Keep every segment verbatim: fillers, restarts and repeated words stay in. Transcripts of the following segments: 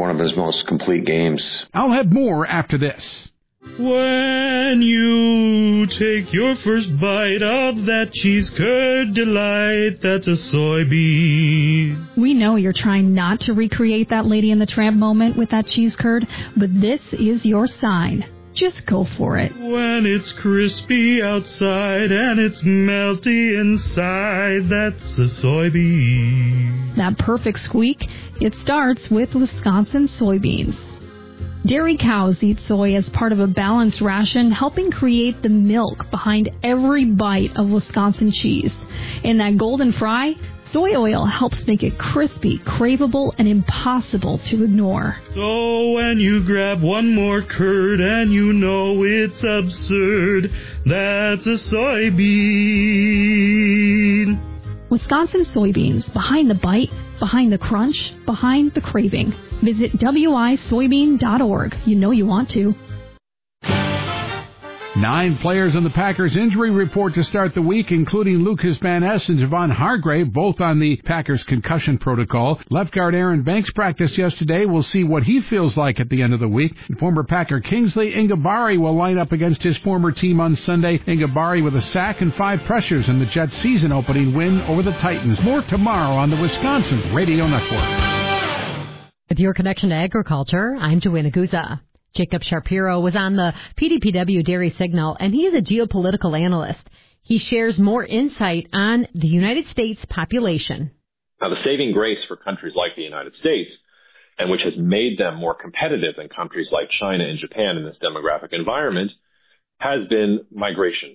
one of his most complete games. I'll have more after this. When you take your first bite of that cheese curd delight, that's a soybean. We know you're trying not to recreate that Lady and the Tramp moment with that cheese curd, but this is your sign. Just go for it. When it's crispy outside and it's melty inside, that's a soybean. That perfect squeak, it starts with Wisconsin soybeans. Dairy cows eat soy as part of a balanced ration, helping create the milk behind every bite of Wisconsin cheese. In that golden fry, soy oil helps make it crispy, craveable, and impossible to ignore. So when you grab one more curd and you know it's absurd, that's a soybean. Wisconsin soybeans, behind the bite, behind the crunch, behind the craving. Visit W I soybean dot org. You know you want to. Nine players on the Packers injury report to start the week, including Lucas Van Ness and Javon Hargrave, both on the Packers concussion protocol. Left guard Aaron Banks practiced yesterday. We'll see what he feels like at the end of the week. And former Packer Kingsley Enagbare will line up against his former team on Sunday. Enagbare with a sack and five pressures in the Jets' season-opening win over the Titans. More tomorrow on the Wisconsin Radio Network. With your connection to agriculture, I'm Joanna Guza. Jacob Shapiro was on the P D P W Dairy Signal, and he is a geopolitical analyst. He shares more insight on the United States population. Now, the saving grace for countries like the United States, and which has made them more competitive than countries like China and Japan in this demographic environment, has been migration.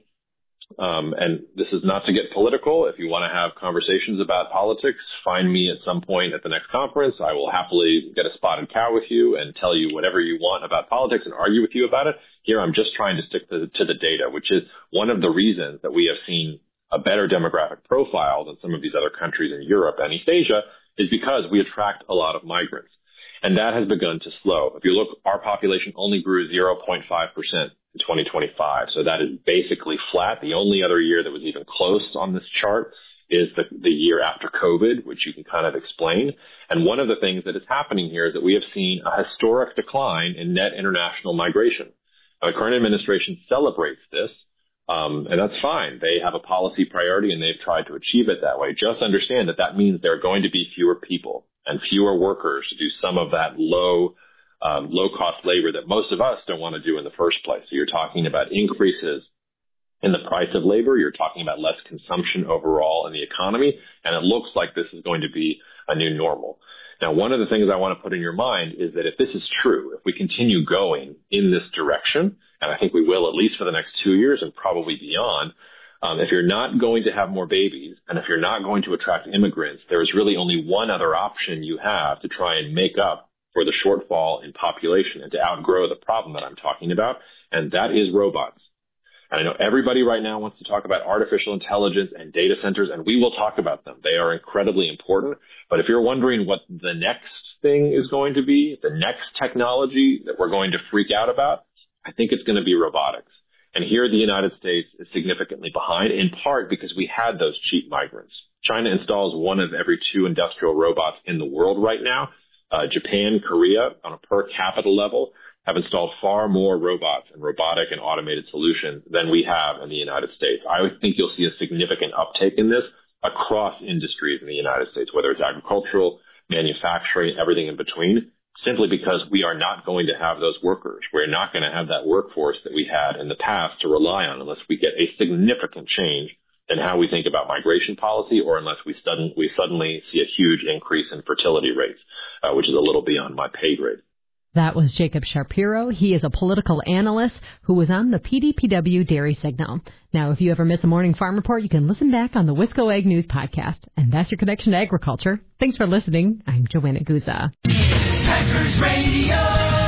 Um, and this is not to get political. If you want to have conversations about politics, find me at some point at the next conference. I will happily get a spotted cow with you and tell you whatever you want about politics and argue with you about it. Here, I'm just trying to stick to the, to the data, which is one of the reasons that we have seen a better demographic profile than some of these other countries in Europe and East Asia is because we attract a lot of migrants. And that has begun to slow. If you look, our population only grew zero point five percent in twenty twenty-five. So that is basically flat. The only other year that was even close on this chart is the, the year after COVID, which you can kind of explain. And one of the things that is happening here is that we have seen a historic decline in net international migration. Now, the current administration celebrates this, um, and that's fine. They have a policy priority, and they've tried to achieve it that way. Just understand that that means there are going to be fewer people and fewer workers to do some of that low Um, low-cost labor that most of us don't want to do in the first place. So you're talking about increases in the price of labor. You're talking about less consumption overall in the economy, and it looks like this is going to be a new normal. Now, one of the things I want to put in your mind is that if this is true, if we continue going in this direction, and I think we will at least for the next two years and probably beyond, um, if you're not going to have more babies and if you're not going to attract immigrants, there is really only one other option you have to try and make up for the shortfall in population and to outgrow the problem that I'm talking about, and that is robots. And I know everybody right now wants to talk about artificial intelligence and data centers, and we will talk about them. They are incredibly important. But if you're wondering what the next thing is going to be, the next technology that we're going to freak out about, I think it's going to be robotics. And here the United States is significantly behind, in part because we had those cheap migrants. China installs one of every two industrial robots in the world right now. Uh, Japan, Korea, on a per capita level, have installed far more robots and robotic and automated solutions than we have in the United States. I would think you'll see a significant uptake in this across industries in the United States, whether it's agricultural, manufacturing, everything in between, simply because we are not going to have those workers. We're not going to have that workforce that we had in the past to rely on unless we get a significant change in how we think about migration policy, or unless we, sudden, we suddenly see a huge increase in fertility rates, uh, which is a little beyond my pay grade. That was Jacob Shapiro. He is a political analyst who was on the P D P W Dairy Signal. Now, if you ever miss a morning farm report, you can listen back on the Wisco Ag News podcast. And that's your connection to agriculture. Thanks for listening. I'm Joanna Guza. Packers Radio.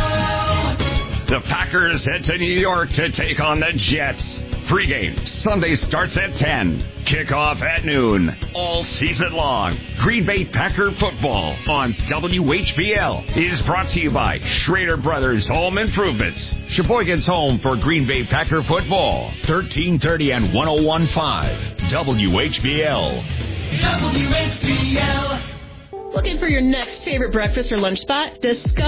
The Packers head to New York to take on the Jets. Pre-game Sunday starts at ten. Kickoff at noon. All season long. Green Bay Packer football on W H B L is brought to you by Schrader Brothers Home Improvements. Sheboygan's home for Green Bay Packer football. thirteen thirty and ten fifteen. W H B L. W H B L. Looking for your next favorite breakfast or lunch spot? Discover